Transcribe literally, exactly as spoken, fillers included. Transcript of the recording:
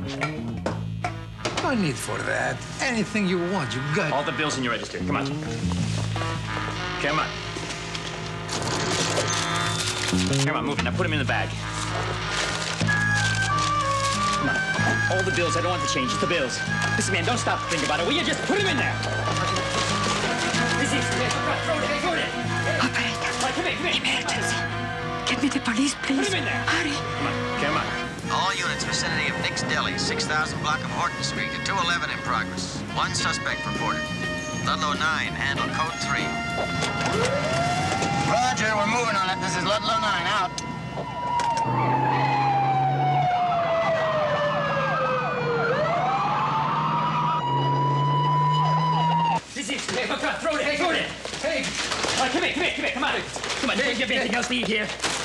No need for that. Anything you want, you got. All the bills in your register. Come on. Come on. Come on, move it. Now put them in the bag. Come on. All the bills. I don't want the change. Just the bills. Listen, man, don't stop to think about it. Will you just put them in there? Easy. Throw it in. Throw it in. Operator. Right, come here, come here. Emergency. Get me the police, please. Put him in there. Hurry. Come on. Come on. All units vicinity of Nick's Deli, six thousand block of Horton Street, at two eleven in progress. One suspect reported. Ludlow nine, handle code three. Roger, we're moving on it. This is Ludlow nine, out. Easy. Hey, come on, throw it in. Throw it in. Hey. All right, come here, come here, come here. Come on. Come on, don't you have anything else to eat here?